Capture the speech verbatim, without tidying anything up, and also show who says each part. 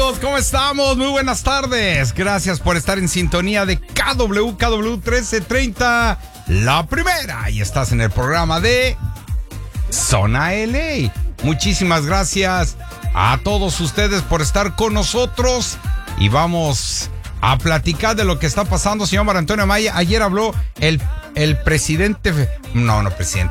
Speaker 1: amigos, ¿cómo estamos? Muy buenas tardes. Gracias por estar en sintonía de K W K W trece treinta, la primera. Y estás en el programa de Zona L A. Muchísimas gracias a todos ustedes por estar con nosotros. Y vamos a platicar de lo que está pasando, señor Mar Antonio Amaya. Ayer habló el, el presidente... No, no presidente.